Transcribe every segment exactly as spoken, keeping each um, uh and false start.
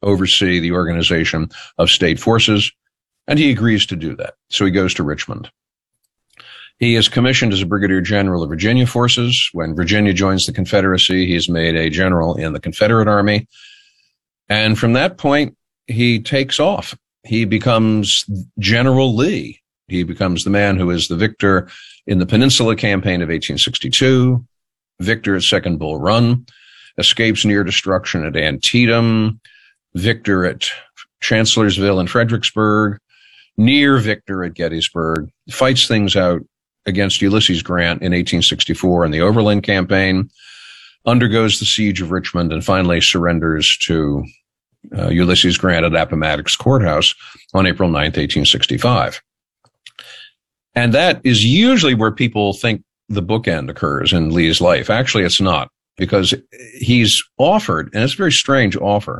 oversee the organization of state forces, and he agrees to do that. So he goes to Richmond. He is commissioned as a brigadier general of Virginia forces. When Virginia joins the Confederacy, he is made a general in the Confederate Army. And from that point, he takes off. He becomes General Lee. He becomes the man who is the victor in the Peninsula Campaign of eighteen sixty-two, victor at Second Bull Run, escapes near destruction at Antietam, victor at Chancellorsville and Fredericksburg, near victor at Gettysburg, fights things out against Ulysses Grant in eighteen sixty-four in the Overland Campaign, undergoes the siege of Richmond, and finally surrenders to uh, Ulysses Grant at Appomattox Courthouse on April ninth, eighteen sixty-five. And that is usually where people think the bookend occurs in Lee's life. Actually, it's not, because he's offered, and it's a very strange offer,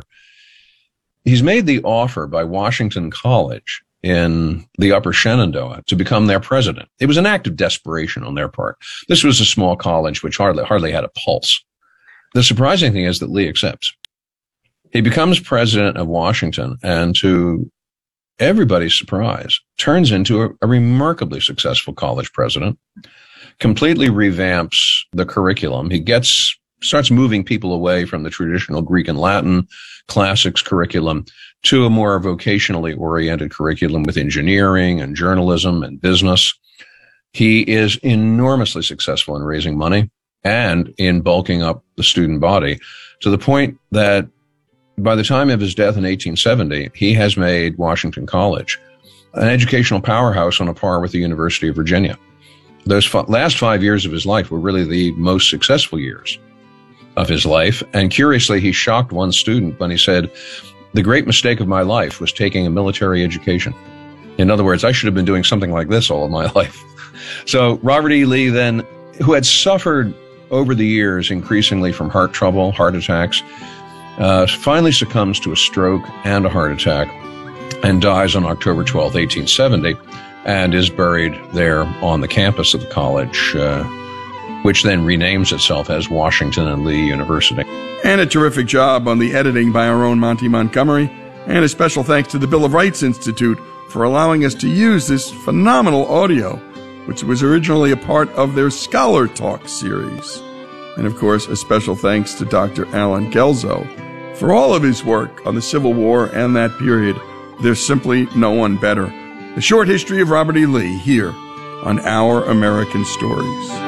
he's made the offer by Washington College in the Upper Shenandoah to become their president. It was an act of desperation on their part. This was a small college which hardly, hardly had a pulse. The surprising thing is that Lee accepts. He becomes president of Washington, and to everybody's surprise, turns into a, a remarkably successful college president, completely revamps the curriculum. He gets, starts moving people away from the traditional Greek and Latin classics curriculum to a more vocationally oriented curriculum with engineering and journalism and business. He is enormously successful in raising money and in bulking up the student body, to the point that by the time of his death in eighteen seventy, he has made Washington College an educational powerhouse on a par with the University of Virginia. Those f- last five years of his life were really the most successful years of his life. And curiously, he shocked one student when he said, "The great mistake of my life was taking a military education. In other words, I should have been doing something like this all of my life." So Robert E. Lee then, who had suffered over the years increasingly from heart trouble, heart attacks, uh, finally succumbs to a stroke and a heart attack and dies on October twelfth, eighteen seventy, and is buried there on the campus of the college, uh, which then renames itself as Washington and Lee University. And a terrific job on the editing by our own Monty Montgomery. And a special thanks to the Bill of Rights Institute for allowing us to use this phenomenal audio, which was originally a part of their Scholar Talk series. And of course, a special thanks to Doctor Alan Gelzo for all of his work on the Civil War and that period. There's simply no one better. The short history of Robert E. Lee here on Our American Stories.